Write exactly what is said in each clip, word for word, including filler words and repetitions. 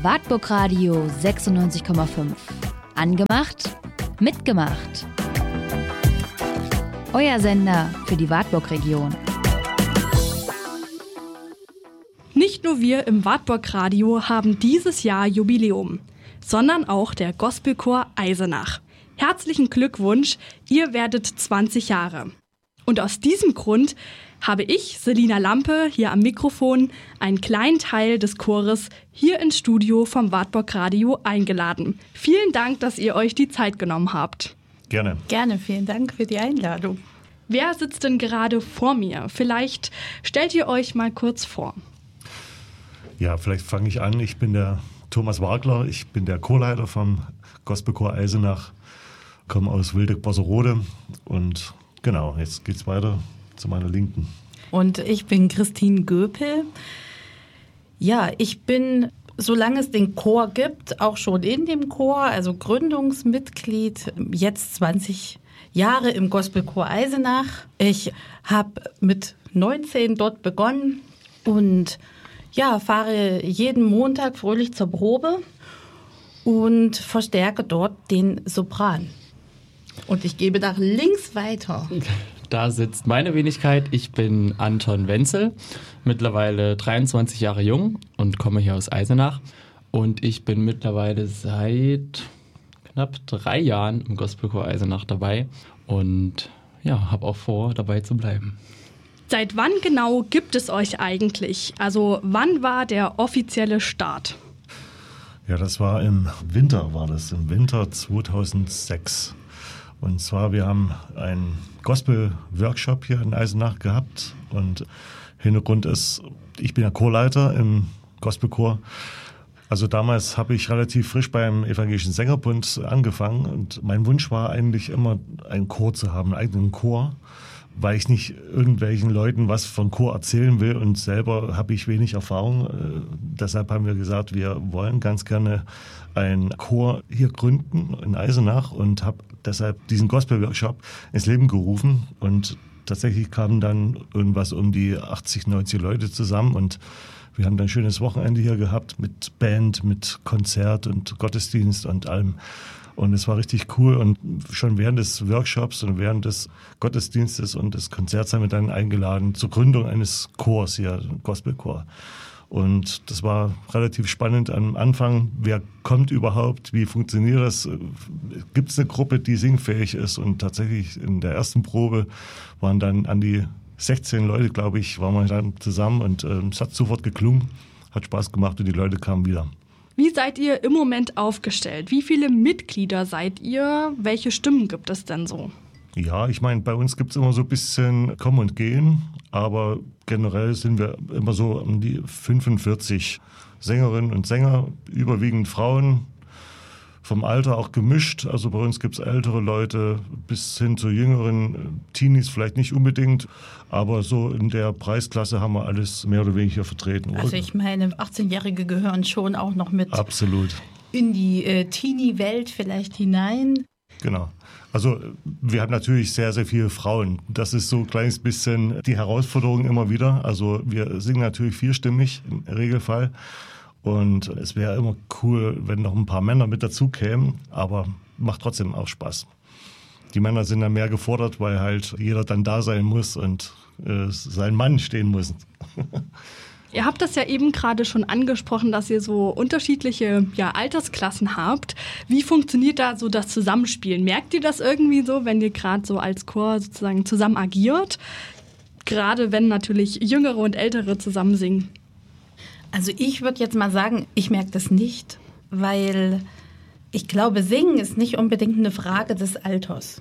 Wartburg Radio sechsundneunzig Komma fünf. Angemacht, mitgemacht. Euer Sender für die Wartburg-Region. Nicht nur wir im Wartburg Radio haben dieses Jahr Jubiläum, sondern auch der Gospelchor Eisenach. Herzlichen Glückwunsch, ihr werdet zwanzig Jahre. Und aus diesem Grund habe ich, Selina Lampe, hier am Mikrofon einen kleinen Teil des Chores hier ins Studio vom Wartburg Radio eingeladen. Vielen Dank, dass ihr euch die Zeit genommen habt. Gerne. Gerne, vielen Dank für die Einladung. Wer sitzt denn gerade vor mir? Vielleicht stellt ihr euch mal kurz vor. Ja, vielleicht fange ich an. Ich bin der Thomas Wagler, ich bin der Chorleiter vom Gospelchor Eisenach, komme aus Wildeck-Bosserode und genau, jetzt geht's weiter zu meiner Linken. Und ich bin Christine Göpel. Ja, ich bin, solange es den Chor gibt, auch schon in dem Chor, also Gründungsmitglied, jetzt zwanzig Jahre im Gospelchor Eisenach. Ich habe mit neunzehn dort begonnen und ja, fahre jeden Montag fröhlich zur Probe und verstärke dort den Sopran. Und ich gebe nach links weiter. Da sitzt meine Wenigkeit. Ich bin Anton Wenzel, mittlerweile dreiundzwanzig Jahre jung und komme hier aus Eisenach. Und ich bin mittlerweile seit knapp drei Jahren im Gospelchor Eisenach dabei und ja, habe auch vor, dabei zu bleiben. Seit wann genau gibt es euch eigentlich? Also wann war der offizielle Start? Ja, das war im Winter, war das, im Winter zweitausendsechs. Und zwar, wir haben einen Gospel-Workshop hier in Eisenach gehabt und Hintergrund ist, ich bin ja Chorleiter im Gospelchor. Also damals habe ich relativ frisch beim Evangelischen Sängerbund angefangen und mein Wunsch war eigentlich immer, einen Chor zu haben, einen eigenen Chor, weil ich nicht irgendwelchen Leuten was von Chor erzählen will und selber habe ich wenig Erfahrung. Äh, deshalb haben wir gesagt, wir wollen ganz gerne einen Chor hier gründen in Eisenach und habe deshalb diesen Gospel-Workshop ins Leben gerufen und tatsächlich kamen dann irgendwas um die achtzig, neunzig Leute zusammen und wir haben dann ein schönes Wochenende hier gehabt mit Band, mit Konzert und Gottesdienst und allem. Und es war richtig cool und schon während des Workshops und während des Gottesdienstes und des Konzerts haben wir dann eingeladen zur Gründung eines Chors hier, Gospelchor. Und das war relativ spannend am Anfang. Wer kommt überhaupt? Wie funktioniert das? Gibt es eine Gruppe, die singfähig ist? Und tatsächlich in der ersten Probe waren dann an die sechzehn Leute, glaube ich, waren wir dann zusammen und äh, es hat sofort geklungen, hat Spaß gemacht und die Leute kamen wieder. Wie seid ihr im Moment aufgestellt? Wie viele Mitglieder seid ihr? Welche Stimmen gibt es denn so? Ja, ich meine, bei uns gibt es immer so ein bisschen Kommen und Gehen, aber generell sind wir immer so um die fünfundvierzig Sängerinnen und Sänger, überwiegend Frauen, vom Alter auch gemischt. Also bei uns gibt es ältere Leute bis hin zu jüngeren, Teenies vielleicht nicht unbedingt, aber so in der Preisklasse haben wir alles mehr oder weniger vertreten. Also ich meine, achtzehnjährige gehören schon auch noch mit Absolut. in die äh, Teenie-Welt vielleicht hinein. Genau. Also wir haben natürlich sehr, sehr viele Frauen. Das ist so ein kleines bisschen die Herausforderung immer wieder. Also wir singen natürlich vierstimmig im Regelfall. Und es wäre immer cool, wenn noch ein paar Männer mit dazu kämen, aber macht trotzdem auch Spaß. Die Männer sind dann mehr gefordert, weil halt jeder dann da sein muss und äh, sein Mann stehen muss. Ihr habt das ja eben gerade schon angesprochen, dass ihr so unterschiedliche ja, Altersklassen habt. Wie funktioniert da so das Zusammenspielen? Merkt ihr das irgendwie so, wenn ihr gerade so als Chor sozusagen zusammen agiert? Gerade wenn natürlich Jüngere und Ältere zusammen singen. Also ich würde jetzt mal sagen, ich merke das nicht, weil ich glaube, Singen ist nicht unbedingt eine Frage des Alters,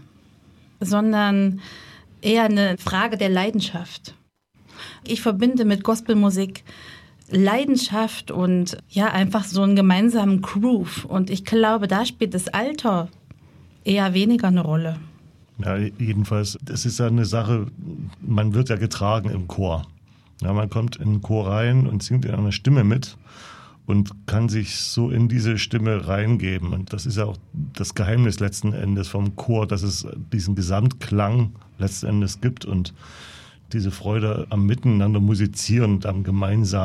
sondern eher eine Frage der Leidenschaft. Ich verbinde mit Gospelmusik Leidenschaft und ja einfach so einen gemeinsamen Groove. Und ich glaube, da spielt das Alter eher weniger eine Rolle. Ja, jedenfalls, das ist ja eine Sache, man wird ja getragen im Chor. Ja, man kommt in den Chor rein und singt in einer Stimme mit und kann sich so in diese Stimme reingeben. Und das ist ja auch das Geheimnis letzten Endes vom Chor, dass es diesen Gesamtklang letzten Endes gibt und diese Freude am Miteinander musizieren und am gemeinsamen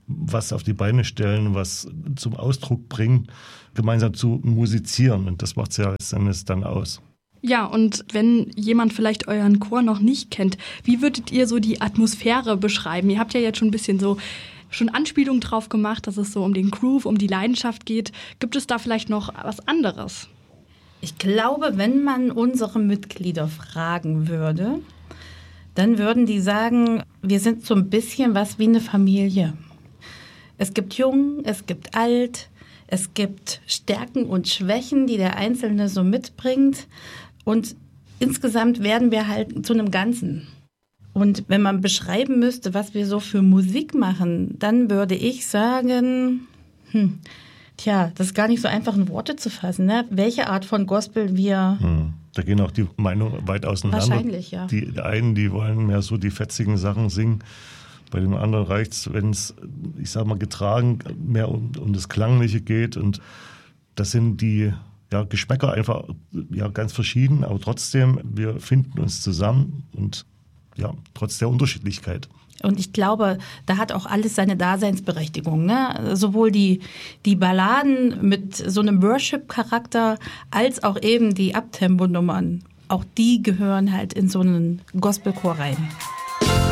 was auf die Beine stellen, was zum Ausdruck bringen, gemeinsam zu musizieren. Und das macht es ja letztendlich dann aus. Ja, und wenn jemand vielleicht euren Chor noch nicht kennt, wie würdet ihr so die Atmosphäre beschreiben? Ihr habt ja jetzt schon ein bisschen so schon Anspielung drauf gemacht, dass es so um den Groove, um die Leidenschaft geht. Gibt es da vielleicht noch was anderes? Ich glaube, wenn man unsere Mitglieder fragen würde, dann würden die sagen, wir sind so ein bisschen was wie eine Familie. Es gibt Jung, es gibt Alt, es gibt Stärken und Schwächen, die der Einzelne so mitbringt. Und insgesamt werden wir halt zu einem Ganzen. Und wenn man beschreiben müsste, was wir so für Musik machen, dann würde ich sagen, hm, tja, das ist gar nicht so einfach in Worte zu fassen, ne? Welche Art von Gospel wir... Hm. Da gehen auch die Meinungen weit auseinander. Wahrscheinlich, ja. Die einen, die wollen mehr so die fetzigen Sachen singen. Bei dem anderen reicht es, wenn es, ich sag mal, getragen mehr um, um das Klangliche geht. Und das sind die... Ja, Geschmäcker einfach ja, ganz verschieden, aber trotzdem, wir finden uns zusammen und ja, trotz der Unterschiedlichkeit. Und ich glaube, da hat auch alles seine Daseinsberechtigung, ne? Sowohl die, die Balladen mit so einem Worship-Charakter als auch eben die Abtempo-Nummern. Auch die gehören halt in so einen Gospelchor rein.